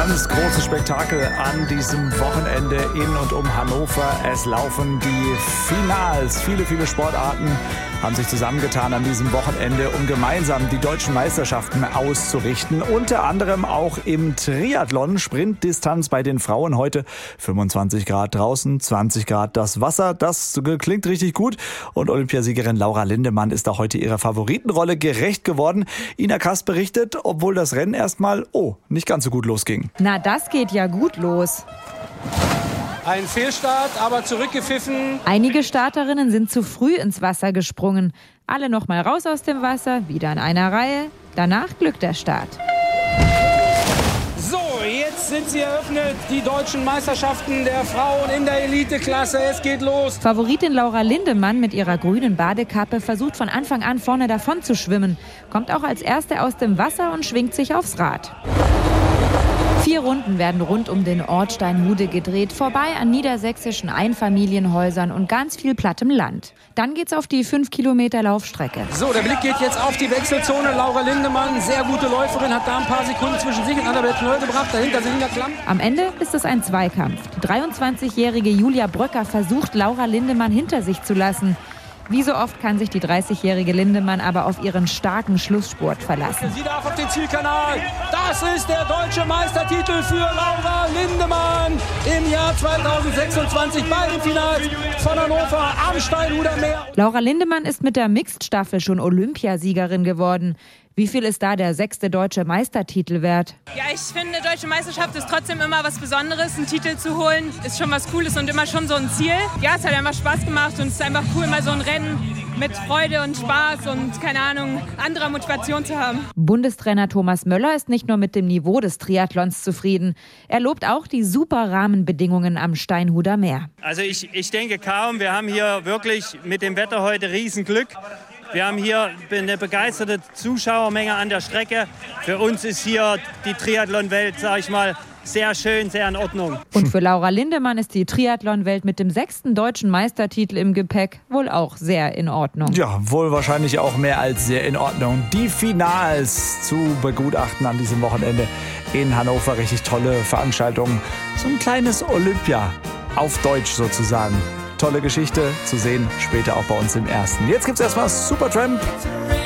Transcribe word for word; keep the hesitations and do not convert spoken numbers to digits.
ganz großes Spektakel an diesem Wochenende in und um Hannover. Es laufen die Finals. Viele, viele Sportarten haben sich zusammengetan an diesem Wochenende, um gemeinsam die deutschen Meisterschaften auszurichten. Unter anderem auch im Triathlon. Sprintdistanz bei den Frauen heute. fünfundzwanzig Grad draußen, zwanzig Grad das Wasser. Das klingt richtig gut. Und Olympiasiegerin Laura Lindemann ist auch heute ihrer Favoritenrolle gerecht geworden. Ina Kass berichtet, obwohl das Rennen erstmal, oh, nicht ganz so gut losging. Na, das geht ja gut los. Ein Fehlstart, aber zurückgepfiffen. Einige Starterinnen sind zu früh ins Wasser gesprungen. Alle noch mal raus aus dem Wasser, wieder in einer Reihe. Danach glückt der Start. So, jetzt sind sie eröffnet, die deutschen Meisterschaften der Frauen in der Eliteklasse. Es geht los. Favoritin Laura Lindemann mit ihrer grünen Badekappe versucht von Anfang an vorne davon zu schwimmen. Kommt auch als Erste aus dem Wasser und schwingt sich aufs Rad. Vier Runden werden rund um den Ort Steinhude gedreht, vorbei an niedersächsischen Einfamilienhäusern und ganz viel plattem Land. Dann geht's auf die fünf Kilometer Laufstrecke. So, der Blick geht jetzt auf die Wechselzone. Laura Lindemann, sehr gute Läuferin, hat da ein paar Sekunden zwischen sich und Annabel Knoll gebracht. Dahinter Selina Klamm. Am Ende ist es ein Zweikampf. Die dreiundzwanzigjährige Julia Bröcker versucht, Laura Lindemann hinter sich zu lassen. Wie so oft kann sich die dreißigjährige Lindemann aber auf ihren starken Schlussspurt verlassen. Sie darf auf den Zielkanal. Das ist der deutsche Meistertitel für Laura Lindemann im Jahr zweitausendsechsundzwanzig bei den Finals von Hannover am Steinhuder Meer. Laura Lindemann ist mit der Mixed-Staffel schon Olympiasiegerin geworden. Wie viel ist da der sechste deutsche Meistertitel wert? Ja, ich finde, deutsche Meisterschaft ist trotzdem immer was Besonderes. Einen Titel zu holen ist schon was Cooles und immer schon so ein Ziel. Ja, es hat einfach Spaß gemacht und es ist einfach cool, mal so ein Rennen mit Freude und Spaß und, keine Ahnung, anderer Motivation zu haben. Bundestrainer Thomas Möller ist nicht nur mit dem Niveau des Triathlons zufrieden. Er lobt auch die super Rahmenbedingungen am Steinhuder Meer. Also ich, ich denke kaum, wir haben hier wirklich mit dem Wetter heute Riesenglück. Wir haben hier eine begeisterte Zuschauermenge an der Strecke. Für uns ist hier die Triathlon-Welt, sag ich mal, sehr schön, sehr in Ordnung. Und für Laura Lindemann ist die Triathlon-Welt mit dem sechsten deutschen Meistertitel im Gepäck wohl auch sehr in Ordnung. Ja, wohl wahrscheinlich auch mehr als sehr in Ordnung. Die Finals zu begutachten an diesem Wochenende in Hannover. Richtig tolle Veranstaltung. So ein kleines Olympia auf Deutsch sozusagen. Tolle Geschichte zu sehen, später auch bei uns im Ersten. Jetzt gibt's erstmal Supertramp.